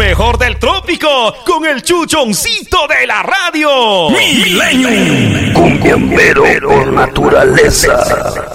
mejor del trópico con el chuchoncito de la radio. Cumbiambero por naturaleza.